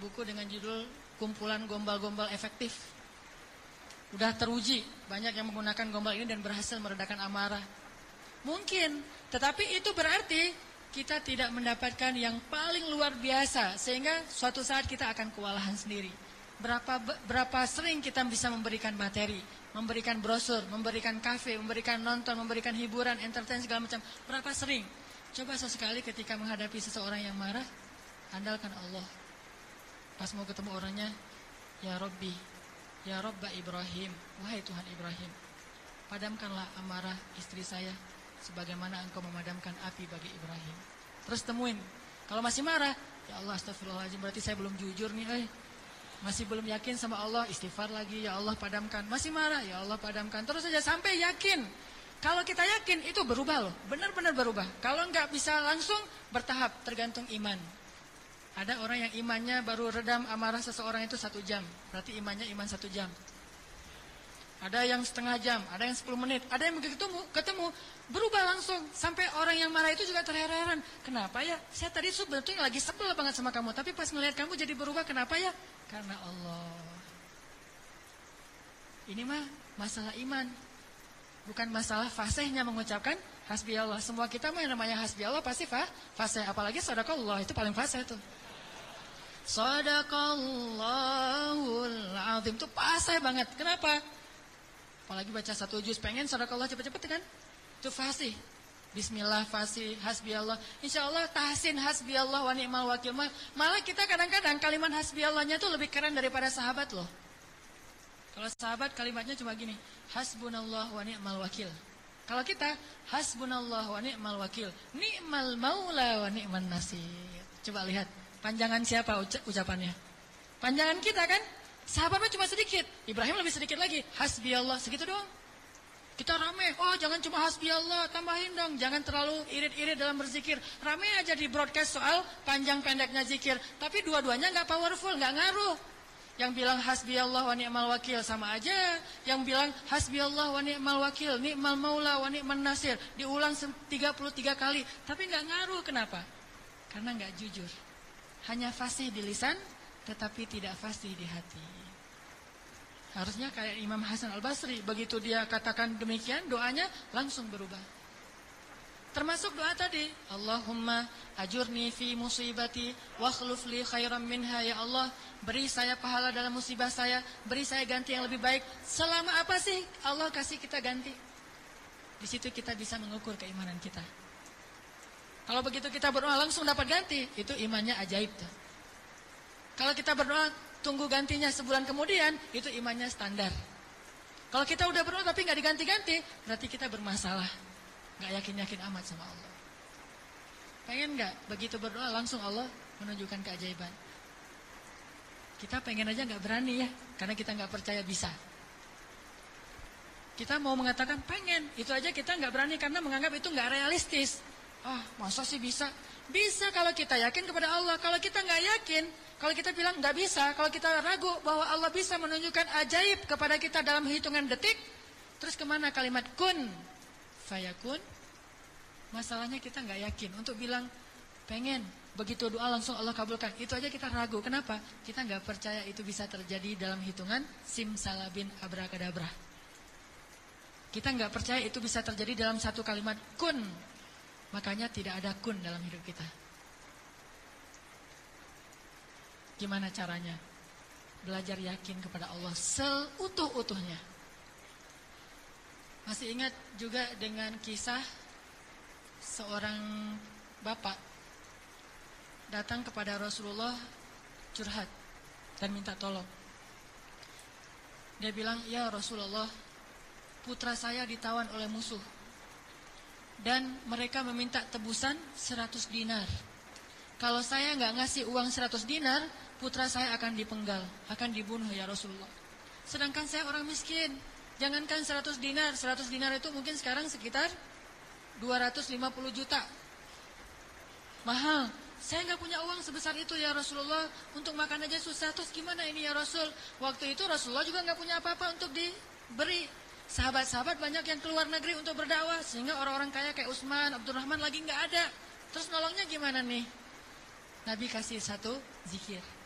buku dengan judul Kumpulan Gombal-Gombal Efektif. Udah teruji, banyak yang menggunakan gombal ini dan berhasil meredakan amarah. Mungkin, tetapi itu berarti kita tidak mendapatkan yang paling luar biasa, sehingga suatu saat kita akan kewalahan sendiri. Berapa sering kita bisa memberikan materi, memberikan brosur, memberikan kafe, memberikan nonton, memberikan hiburan, entertain segala macam. Berapa sering? Coba sesekali ketika menghadapi seseorang yang marah, andalkan Allah. Pas mau ketemu orangnya, ya Rabbi, ya Rabba Ibrahim, wahai Tuhan Ibrahim, padamkanlah amarah istri saya sebagaimana engkau memadamkan api bagi Ibrahim. Terus temuin, kalau masih marah, ya Allah astagfirullahaladzim, berarti saya belum jujur nih, masih belum yakin sama Allah, istighfar lagi, ya Allah padamkan. Masih marah, ya Allah padamkan. Terus saja sampai yakin. Kalau kita yakin itu berubah loh, benar-benar berubah. Kalau nggak bisa langsung, bertahap, tergantung iman. Ada orang yang imannya baru redam amarah seseorang itu 1 jam. Berarti imannya iman 1 jam. Ada yang setengah jam, ada yang 10 menit. Ada yang begitu ketemu berubah langsung. Sampai orang yang marah itu juga terheran-heran. Kenapa ya? Saya tadi sebetulnya lagi sebel banget sama kamu. Tapi pas ngelihat kamu jadi berubah, kenapa ya? Karena Allah. Ini mah masalah iman. Bukan masalah fasihnya mengucapkan hasbi Allah. Semua kita mah yang namanya hasbi Allah pasti fasih. Apalagi sadaqallah, itu paling fasih tuh. Sadaqallahul azim itu fasih banget. Kenapa? Apalagi baca 1 juz, pengen sadaqallah cepet-cepet kan? Itu fasih. Bismillah fasih, hasbi Allah. Insyaallah tahsin hasbi Allah wa ni'mal wakil. Malah kita kadang-kadang kalimat hasbi Allahnya tuh lebih keren daripada sahabat loh. Kalau sahabat kalimatnya cuma gini, hasbunallah wa ni'mal wakil. Kalau kita hasbunallah wa ni'mal wakil, ni'mal maula wa ni'man nasir. Coba lihat, panjangan siapa ucapannya? Panjangan kita kan? Sahabatnya cuma sedikit, Ibrahim lebih sedikit lagi, hasbi Allah, segitu doang. Kita rame, oh jangan cuma hasbi Allah, tambahin dong, jangan terlalu irit-irit dalam berzikir. Rame aja di broadcast soal panjang pendeknya zikir, tapi dua-duanya nggak powerful, nggak ngaruh. Yang bilang hasbi Allah wa ni'mal wakil sama aja. Yang bilang hasbi Allah wa ni'mal wakil, ni'mal maula wa ni'man nasir, diulang 33 kali, tapi nggak ngaruh. Kenapa? Karena nggak jujur. Hanya fasih di lisan, tetapi tidak fasih di hati. Harusnya kayak Imam Hasan Al-Basri, begitu dia katakan demikian, doanya langsung berubah. Termasuk doa tadi, Allahumma ajurni fi musibati wa akhluf li khairan minha. Ya Allah, beri saya pahala dalam musibah saya, beri saya ganti yang lebih baik. Selama apa sih Allah kasih kita ganti? Di situ kita bisa mengukur keimanan kita. Kalau begitu kita berdoa langsung dapat ganti, itu imannya ajaib tuh. Kalau kita berdoa tunggu gantinya sebulan kemudian, itu imannya standar. Kalau kita udah berdoa tapi nggak diganti-ganti, berarti kita bermasalah, nggak yakin-yakin amat sama Allah. Pengen nggak begitu berdoa langsung Allah menunjukkan keajaiban? Kita pengen aja nggak berani ya, karena kita nggak percaya bisa. Kita mau mengatakan pengen, itu aja kita nggak berani karena menganggap itu nggak realistis. Masa sih bisa? Bisa kalau kita yakin kepada Allah. Kalau kita nggak yakin, kalau kita bilang nggak bisa, kalau kita ragu bahwa Allah bisa menunjukkan ajaib kepada kita dalam hitungan detik, terus kemana kalimat kun fayakun? Masalahnya kita nggak yakin untuk bilang pengen, begitu doa langsung Allah kabulkan. Itu aja kita ragu. Kenapa? Kita nggak percaya itu bisa terjadi dalam hitungan simsalabin abrakadabra. Kita nggak percaya itu bisa terjadi dalam satu kalimat kun. Makanya tidak ada kun dalam hidup kita. Gimana caranya? Belajar yakin kepada Allah seutuh-utuhnya. Masih ingat juga dengan kisah seorang bapak datang kepada Rasulullah curhat dan minta tolong. Dia bilang, ya Rasulullah, putra saya ditawan oleh musuh dan mereka meminta tebusan 100 dinar. Kalau saya nggak ngasih uang 100 dinar, putra saya akan dipenggal, akan dibunuh ya Rasulullah. Sedangkan saya orang miskin. Jangankan 100 dinar, 100 dinar itu mungkin sekarang sekitar 250 juta. Mahal. Saya nggak punya uang sebesar itu ya Rasulullah, untuk makan aja susah. Terus gimana ini ya Rasul? Waktu itu Rasulullah juga nggak punya apa-apa untuk diberi. Sahabat-sahabat banyak yang keluar negeri untuk berdakwah, sehingga orang-orang kaya kayak Utsman, Abdurrahman lagi nggak ada. Terus nolongnya gimana nih? Nabi kasih satu zikir.